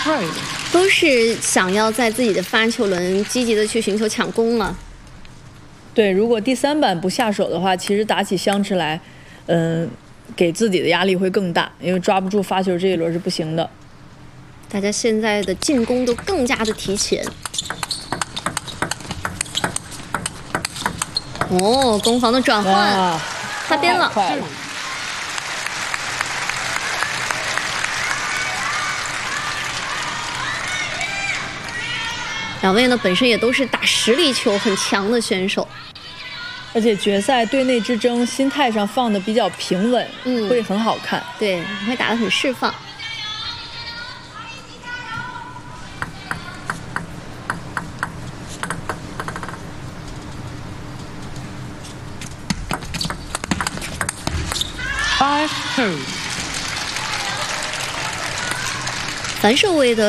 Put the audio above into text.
都是想要在自己的发球轮积极的去寻求抢攻了。 对，如果第3板不下手的话，其实打起香池来，给自己的压力会更大，因为抓不住发球这一轮是不行的。 大家现在的进攻都更加的提前。哦，攻防的转换，擦边了。 快了。 两位呢本身也都是打实力球很强的选手， 而且决赛队内之争心态上放的比较平稳，会很好看。 对，会打得很释放。反手位的